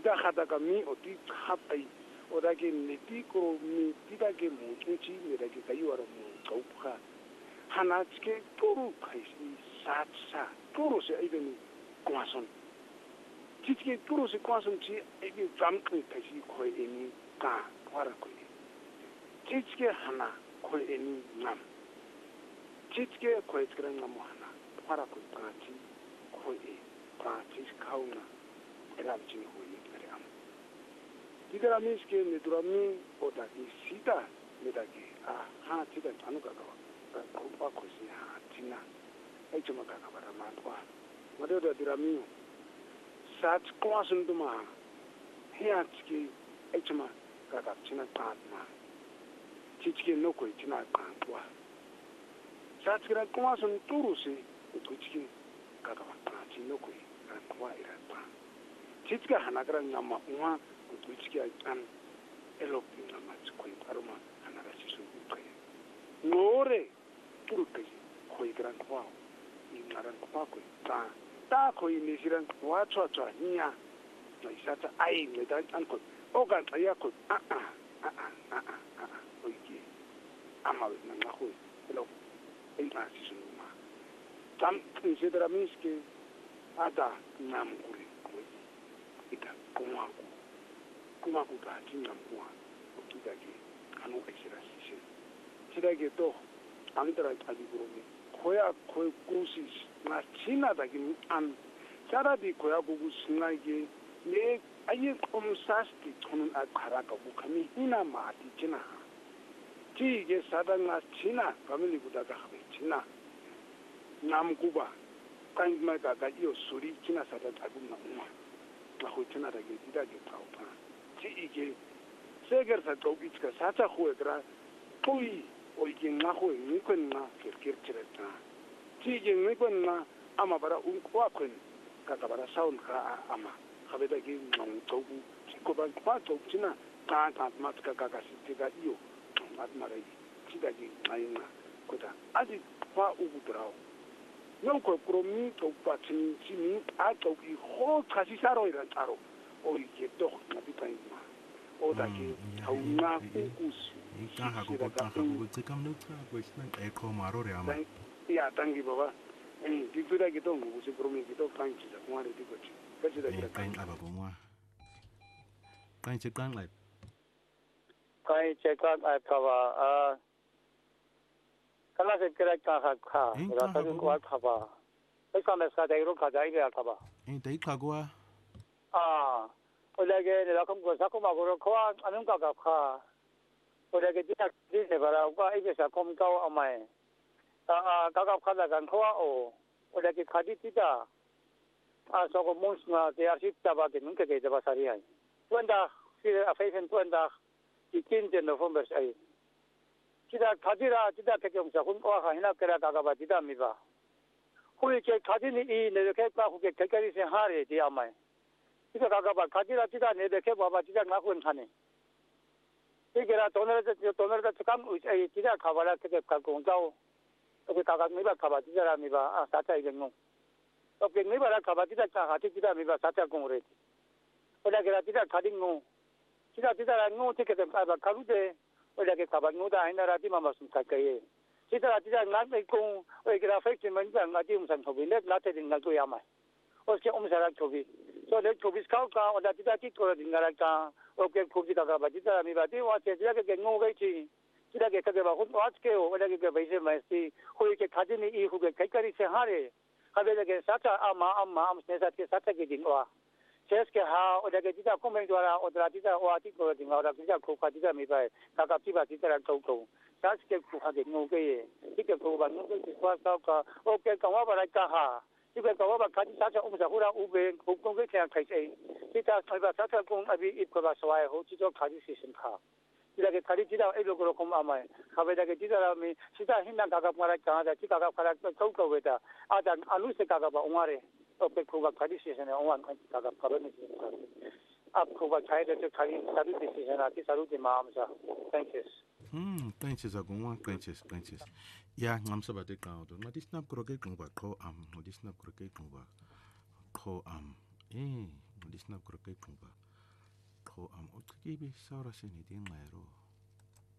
tita khata ka mi o ti khapai o da ke neti ko mi tita ke mo tsi me da ke ka yo ra mo tsopha hana tske turu khaisi satsa turu se even kwason tske turu se kwason chi even jam khaisi khoi eni ka wara ko tske hana khoi eni nam tske khoi skra ngam hana wara ko prati khoi prati kauna era chi hoi kare am tidara miske ne durami o da ki sita me da ki ha tida anu ka kupa kosi ha tina ai chuma ka bara ma kwa mado da durami sat kwasun duma hiya tiki ai chuma ka china ta ma tiki no ko tina ka kwa sat kira kwasun turusi tiki ka ba ti no ko ka kwa ira ta tiki hana kara ngama uma tiki an elopi ngama ko aroma hana ra sisu ko nore turukai koi gran kwa inaran kwa ko ta ko ni siran kwa chwa nya no isata ai me da an ko o ga ya ko oiki ama na na ko lo ai na sisu ma tam considera miske ada nam kuri ko ita kuma ku ta tinam kwa o kitake anu exira sisu tidake to antara aligurumi koya koy kusis na china da gin an sara di koya gugu sinage ne ayi komsasti tonun akara ka bukami ina ma di china ti ge sada na china family gudaga habe china nam kuba kan ma ga ga iyo suri china sada tagun na umma na ho china da ge dida ge taupa ti ge seger sa tobi ka sacha ho gra pui oiki nga hoi ngikwen nga kirkir chireta tije ngikwen nga ama bara unkwa kwen kakabara saun ka ama khabeda ki ngong tobu ko ba kwa tobu china ta mat ka sitika iyo mat marai tida ki ngainga kota adi kwa ubu brao no ko promi to patini chini a to ki ho kasi saro ira taro oiki to na bipaima oda ki hauna kukusi Ikaha ko tsika mnutsa ko isnan eko maro re ama. Ya tangi baba. Dikira gitu ngusi promi gitu kanchi za kumare dikochi. Kachi da kita. Kain aba bumwa. Kain chekang lai. Kain chekang ai kawa kala se kira ka kha. Ra ta ko kha ba. Ai ka mes ka dai ro ka dai ga ka ba. Dai ka gwa. Olege ne la kom ko sa ko ma ko ko anun ka kha. Olege dia dia bara ko ai sa kom ka amai. Ka khala kan ko olege khadi tita. So ko mus na de arsit ta ba ke nun ke ba sari ai. Tuanda si a faisen tuanda ikin de November ai. Kita khadira kita ke kom sa kun ko ha hina kera ka ba tita mi ba. Hui ke khadini I ne ke ka hu ke kari se hare di amai. Kita ka ba khadira tita ne de ke ba tita na kun khane. Ikera toner da chakam ai tida khabara ke ka kong jao to ka mi ba khaba tida mi ba sa cha igeng to ke mi ba khaba tida ka ha tida mi ba sa cha kong re ola ke tida khading no tida no te ke ba khalu de ola ke khaba no da ina ra ti ma sum ka ke tida na me kong oi ke ra fek men ba ma ti um san thobi le la te ding na to ya mai oske sara thobi so le thobi ka ola tida ti ko ding ra ka oke kubi ka ba tida mi ba ti wa che tida ke ngo ge chi tida ke ka ba hu wa ke o ola ke ba ise mai si hui ke khadini I hu ke kai kari se hare habe ke sacha ama am se sa ke sacha ke ding wa ses ke ha ola ke tida ko me dwara odra tida wa ti ko ding ora tida ko ka tida mi ba ka ti ba tida ra ko sas ke ku ha ke ngo ge ye ti ke ko ba ngo ke kwa ka oke ka wa ba ra ka ha ti ke ka wa ba ka ti sacha sa hura u be ko ko ke kai sai kita ba sacha kong abi ip ko ba swai ho chi jo khadi season kha tida ke khadi tida e lo ko kom amai khabe da ke tida mi sita hinna ka mara ka da ti ka khara ko weta ada anu se ka ba ongare to pe ko ba khadi season ongwan ka khabe ni ap ko ba chai de khadi sadu season ati saru de ma amsa thank you Kanches agungwa kanches ya ngamsa ba de ka do ma disnap kroke kung ba ko disnap kroke kung ba ko disnap kroke kung ba Kibi saura sini di ngero.